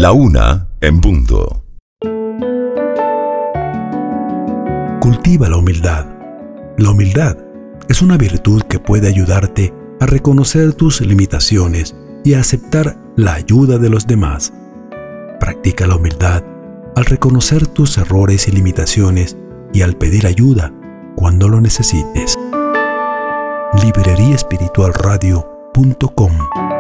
1:00 Cultiva la humildad. La humildad es una virtud que puede ayudarte a reconocer tus limitaciones y a aceptar la ayuda de los demás. Practica la humildad al reconocer tus errores y limitaciones y al pedir ayuda cuando lo necesites. libreriaespiritualradio.com